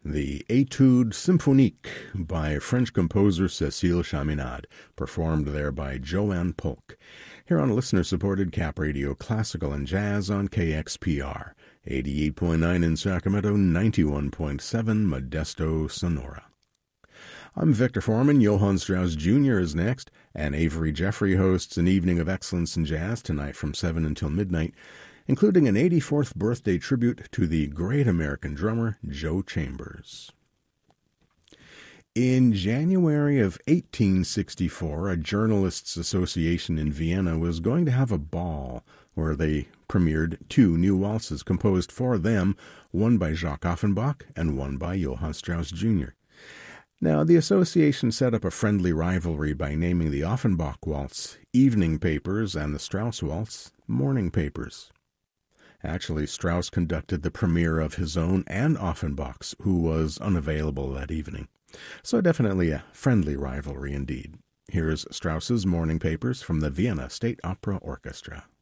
The Étude Symphonique by French composer Cécile Chaminade, performed there by Joanne Polk, here on listener-supported Cap Radio Classical and Jazz on KXPR, 88.9 in Sacramento, 91.7 Modesto, Sonora. I'm Victor Foreman. Johann Strauss Jr. is next, and Avery Jeffrey hosts an evening of excellence in jazz tonight from 7 until midnight, including an 84th birthday tribute to the great American drummer Joe Chambers. In January of 1864, a journalists' association in Vienna was going to have a ball where they premiered two new waltzes composed for them, one by Jacques Offenbach and one by Johann Strauss Jr. Now, the association set up a friendly rivalry by naming the Offenbach waltz Evening Papers and the Strauss waltz Morning Papers. Actually, Strauss conducted the premiere of his own and Offenbach's, who was unavailable that evening. So definitely a friendly rivalry indeed. Here's Strauss's Morning Papers from the Vienna State Opera Orchestra.